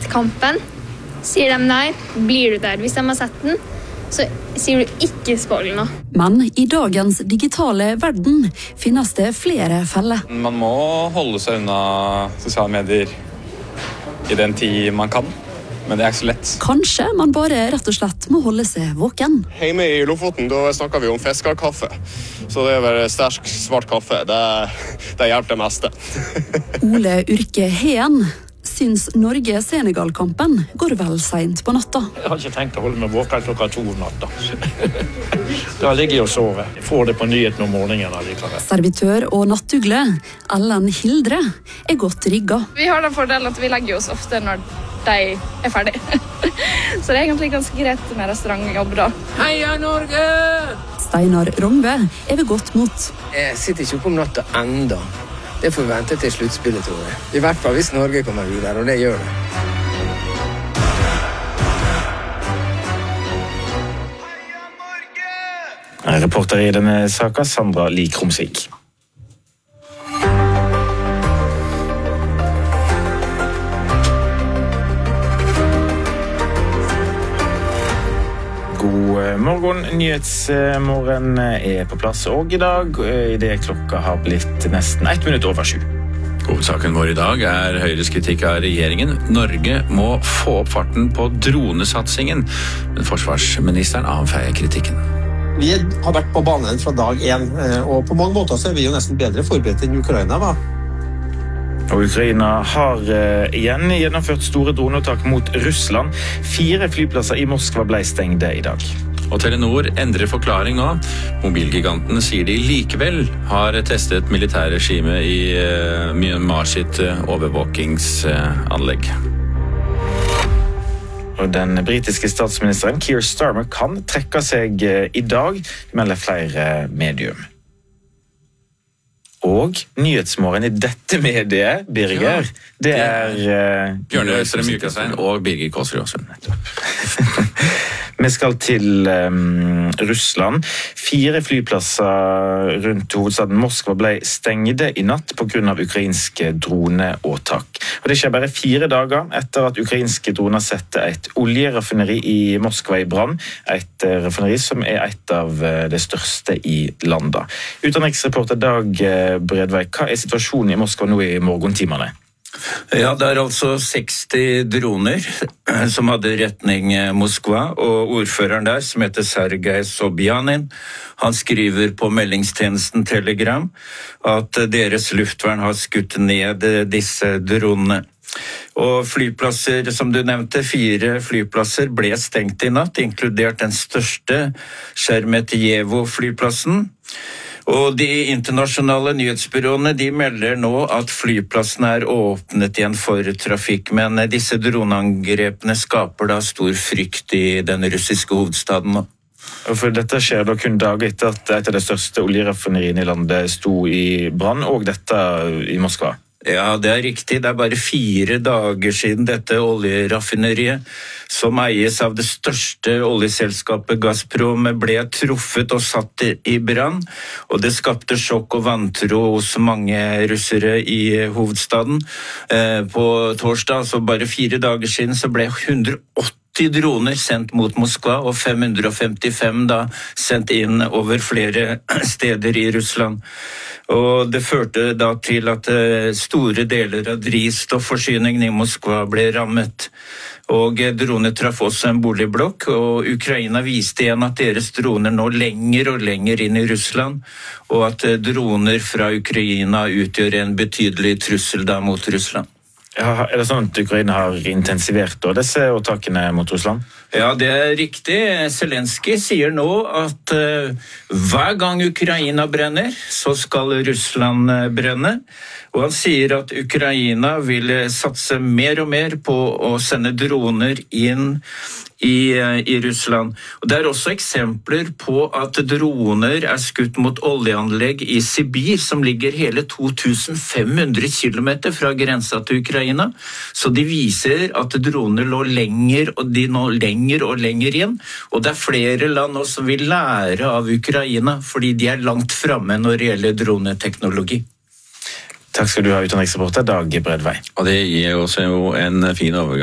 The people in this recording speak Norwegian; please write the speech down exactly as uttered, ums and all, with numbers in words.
kampen. Sier de nei, blir du der. Hvis de har sett den, så sier du ikke spoil nå. Men i dagens digitale verden finnes det flere feller. Man må holde seg unna sosiale medier i den tid man kan, men det er ikke så lett. Kanskje man bare rett og slett må holde seg våken. Hjemme i Lofoten da snakker vi om fiskerkaffe, så det er vel sterk svart kaffe. Det, det hjelper det meste. Ole Urke Heen syns Norge-Senegal-kampen går vel sent på natta. Jeg har ikke tenkt å holde meg våken klokka to om natta. Da ligger jeg og sover. Jeg får det på nyheten om morgenen allikevel. Servitør og nattugle Ellen Hildre er godt rigga. Vi har den fordelen at vi legger oss ofte når de er ferdig. Så det er egentlig ganske greit med restaurantjobb da. Heia Norge! Steinar Rongve er ved godt mot. Jeg sitter ikke oppe om natta enda. Det får vi vente til sluttspillet, tror jeg. I hvert fall hvis Norge kommer videre, og det gjør det. Reporter i denne saken, Sandra Likromsvik. God morgen, Nyhetsmorgen er på plass og i dag, i det klokka har blitt nesten ett minutt over sju. Hovedsaken vår i dag er Høyres kritikk av regjeringen. Norge må få opp farten på dronesatsingen, men forsvarsministeren avfeier kritikken. Vi har vært på banen fra dag én, og på mange måter så er vi jo nesten bedre forberedt enn Ukraina var. Og Ukraina har uh, igjen gjennomført store droneopptak mot Russland. Fire flyplasser i Moskva ble stengte i dag. Og Telenor endrer forklaring nå. Mobilgiganten sier de likevel har testet militærregime i uh, Myanmar sitt uh, overvåkingsanlegg. Og den britiske statsministeren Keir Starmer kan trekke seg uh, i dag, melder flere medium. Og nyhetsmorgen i dette mediet, Birger, ja, det er... Uh, Bjørne Øystrøm Mjukasveien og Birger Kåsrud Aasund. Vi skal til um, Russland. Fire flyplasser rundt hovedstaden Moskva ble stengte i natt på grunn av ukrainske droneåtak. Og det skjer bare fire dager etter at ukrainske droner sette et oljeraffineri i Moskva i brann. Et uh, raffineri som er et av uh, det største i landet. Utenriksreporter Dag Bredvei, hva er situasjonen i Moskva nå i morgentimene? Ja, det er altså seksti droner som hadde retning Moskva, og ordføreren der, som heter Sergej Sobjanin, han skriver på meldingstjenesten Telegram at deres luftvern har skutt ned disse dronene. Og flyplasser, som du nevnte, fire flyplasser ble stengt i natt, inkludert den største Sheremetyevo-flyplassen. Og de internasjonale nyhetsbyråene de melder nå at flyplassen er åpnet igjen for trafikk, men disse droneangrepene skaper da stor frykt i den russiske hovedstaden nå. Og for dette skjer da kun dager etter at et av de største oljeraffineriene i landet sto i brann, og dette i Moskva. Ja, det er riktig. Det er bare fire dager siden dette oljeraffineriet, som eies av det største oljeselskapet Gazprom, ble truffet og satt i brann, og det skapte sjokk og vantro hos mange russere i hovedstaden. På torsdag, altså bare fire dager siden, så ble hundre og åtti droner sendt mot Moskva, og fem hundre og femtifem da sendt inn over flere steder i Russland. Og det førte da til at store deler av drivstofforsyningen i Moskva ble rammet. Og droner traff også en boligblokk, og Ukraina viste igjen at deres droner nå lenger og lenger inn i Russland, og at droner fra Ukraina utgjør en betydelig trussel da mot Russland. Ja, er det sånn at Ukraina har intensivert da, disse åtakene mot Russland? Ja, det er riktig. Zelenskyj sier nå at uh, hver gang Ukraina brenner, så skal Russland uh, brenne. Og han sier at Ukraina vil satse mer og mer på å sende droner inn i, i Russland. Og det er også eksempler på at droner er skutt mot oljeanlegg i Sibir, som ligger hele to tusen fem hundre kilometer fra grensa til Ukraina. Så de viser at droner lå lenger, og de nå lenger og lenger inn. Og det er flere land også som vil lære av Ukraina, fordi de er langt fremme når det gjelder droneteknologi. Takk skal du ha, utenriksreporter Dag Bredvei. Og det gir oss jo en fin overgang